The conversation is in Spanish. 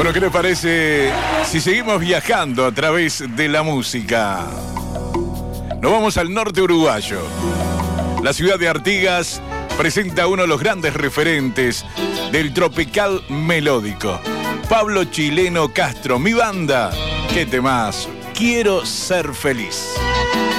Bueno, ¿qué les parece si seguimos viajando a través de la música? Nos vamos al norte uruguayo. La ciudad de Artigas presenta a uno de los grandes referentes del tropical melódico. Pablo Chileno Castro, mi banda. ¡Qué temazo! Quiero ser feliz.